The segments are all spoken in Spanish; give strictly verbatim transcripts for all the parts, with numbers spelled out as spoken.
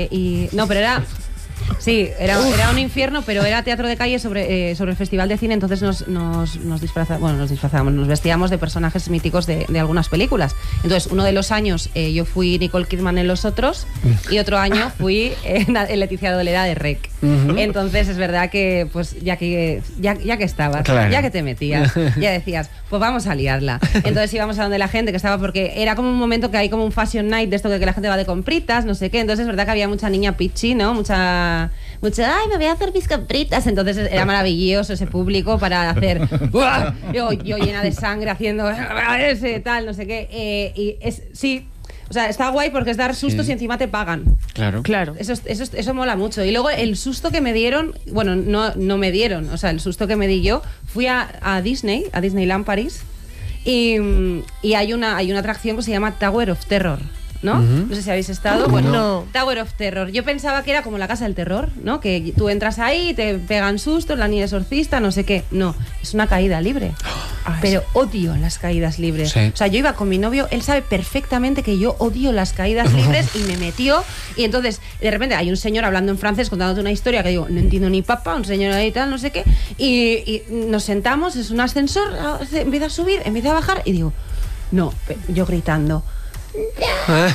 Eh, y no, pero era... Sí, era, era un infierno, pero era teatro de calle sobre, eh, sobre el Festival de Cine, entonces nos, nos, nos, disfraza, bueno, nos disfrazábamos, nos vestíamos de personajes míticos de, de algunas películas. Entonces, uno de los años eh, yo fui Nicole Kidman en Los Otros y otro año fui eh, Leticia Dolera de Rec. Uh-huh. Entonces, es verdad que, pues, ya que, ya, ya que estabas, claro. ya que te metías, ya decías, pues vamos a liarla. Entonces íbamos a donde la gente que estaba, porque era como un momento que hay como un fashion night de esto que, que la gente va de compritas, no sé qué. Entonces, es verdad que había mucha niña pitchy, ¿no? Mucha... Mucho, ay, me voy a hacer mis compritas. Entonces era maravilloso ese público para hacer yo, yo llena de sangre haciendo ese tal, no sé qué. Eh, y es, sí, o sea, está guay porque es dar sustos sí. y encima te pagan. Claro, claro. Eso, eso, eso mola mucho. Y luego el susto que me dieron, bueno, no, no me dieron, o sea, el susto que me di yo, fui a, a Disney, a Disneyland París, y, y hay, una, hay una atracción que se llama Tower of Terror. ¿No? Uh-huh. No sé si habéis estado. Bueno, no. Tower of Terror. Yo pensaba que era como la casa del terror, ¿no? Que tú entras ahí, te pegan sustos, la niña exorcista, no sé qué. No, es una caída libre. Ay, pero sí. odio las caídas libres. Sí. O sea, yo iba con mi novio, él sabe perfectamente que yo odio las caídas libres y me metió. Y entonces, de repente, hay un señor hablando en francés contándote una historia que digo, no entiendo ni papa, un señor ahí tal, no sé qué. Y, y nos sentamos, es un ascensor, empieza a subir, empieza a bajar y digo, no, yo gritando. ¡No!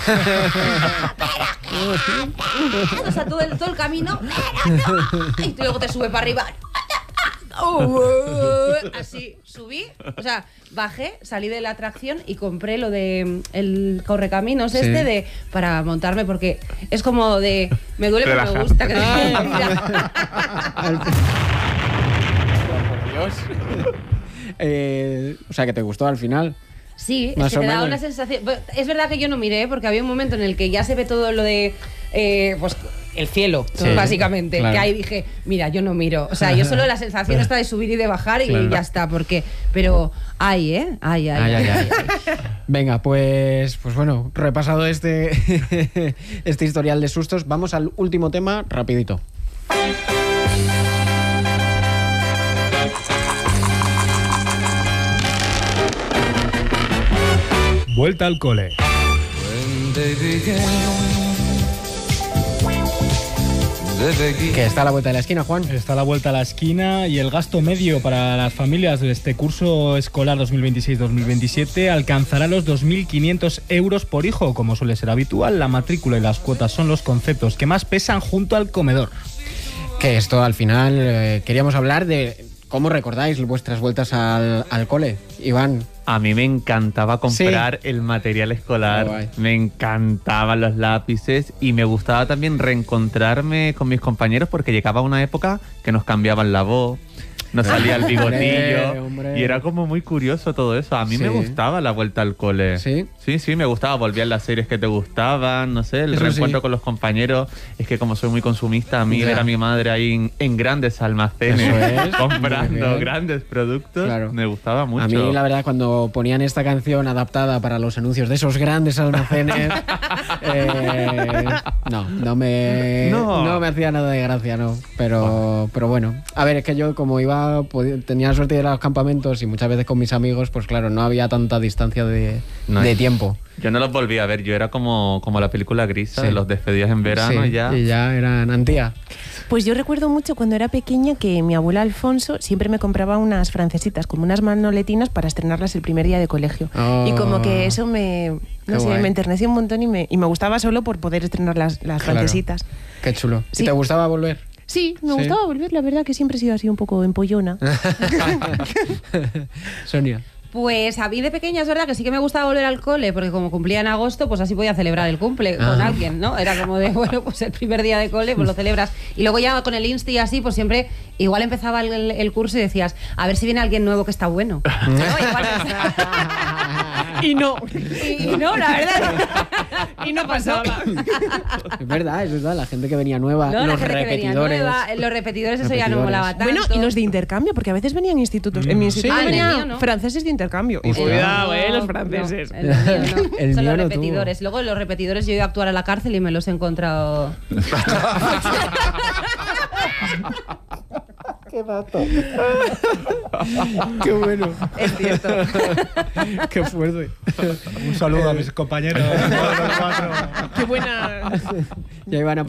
O sea, todo el, todo el camino no. Y luego te sube para arriba. Así, subí, o sea, bajé, salí de la atracción y compré lo de el correcaminos sí. este de para montarme, porque es como de me duele pero me gusta que por Dios. eh, o sea, que te gustó al final. Sí, es que te da una sensación. Es verdad que yo no miré, porque había un momento en el que ya se ve todo lo de eh, pues el cielo, sí, básicamente. Claro. Que ahí dije, mira, yo no miro. O sea, yo solo la sensación está de subir y de bajar y claro. ya está, porque. Pero ay, ¿eh? Ay, ay, ay. ay, ay, ay. Venga, pues, pues bueno, repasado este, este historial de sustos, vamos al último tema, rapidito. Vuelta al cole. Que está a la vuelta de la esquina, Juan. Está a la vuelta a la esquina y el gasto medio para las familias de este curso escolar dos mil veintiséis dos mil veintisiete alcanzará los dos mil quinientos euros por hijo. Como suele ser habitual, la matrícula y las cuotas son los conceptos que más pesan junto al comedor. Que esto al final eh, queríamos hablar de cómo recordáis vuestras vueltas al, al cole, Iván. A mí me encantaba comprar sí. el material escolar, oh, me encantaban los lápices y me gustaba también reencontrarme con mis compañeros porque llegaba una época que nos cambiaban la voz, nos salía el bigotillo hombre, hombre. y era como muy curioso todo eso. A mí sí. me gustaba la vuelta al cole. ¿Sí? Sí, sí, me gustaba. Volvían las series que te gustaban, no sé, el eso reencuentro sí. con los compañeros. Es que como soy muy consumista, a mí ya. ver a mi madre ahí en, en grandes almacenes es. comprando grandes productos, claro. me gustaba mucho. A mí, la verdad, cuando ponían esta canción adaptada para los anuncios de esos grandes almacenes, eh, no, no me, no. no me hacía nada de gracia, no. Pero, pero bueno, a ver, es que yo como iba tenía la suerte de ir a los campamentos y muchas veces con mis amigos, pues claro, no había tanta distancia de, no, de tiempo. Yo no los volví a ver, yo era como, como la película Grisa, sí. de los despedidas en verano sí, y ya. Y ya eran antía. Pues yo recuerdo mucho cuando era pequeña que mi abuela Alfonso siempre me compraba unas francesitas, como unas manoletinas para estrenarlas el primer día de colegio. Oh, y como que eso me, no sé, guay. me enterneció un montón y me, y me gustaba solo por poder estrenar las, las claro. francesitas. Qué chulo. Sí. ¿Y te gustaba volver? Sí, me sí. gustaba volver, la verdad que siempre he sido así un poco empollona. Sonia. Pues a mí de pequeña es verdad que sí que me gustaba volver al cole, porque como cumplía en agosto, pues así podía celebrar el cumple ah. con alguien, ¿no? Era como de, bueno, pues el primer día de cole, pues lo celebras. Y luego ya con el Insti y así, pues siempre, igual empezaba el, el curso y decías, a ver si viene alguien nuevo que está bueno. ¿No? Igual y no. Y, y no, la verdad. Y no pasó. Es verdad, es verdad, la gente que venía nueva, no, los repetidores. Nueva, los repetidores, eso repetidores. Ya no molaba tanto. Bueno, y los de intercambio, porque a veces venían institutos. Mm. En mi instituto sí. venían ah, ¿no? franceses de intercambio. Y cuidado, eh, los franceses. No, el mío no. el Son mío los repetidores. Tuvo. Luego los repetidores yo he ido a actuar a la cárcel y me los he encontrado. ¡Qué dato! ¡Qué bueno! Es cierto. ¡Qué fuerte! Un saludo eh, a mis compañeros. ¡Qué buena! Ya iban a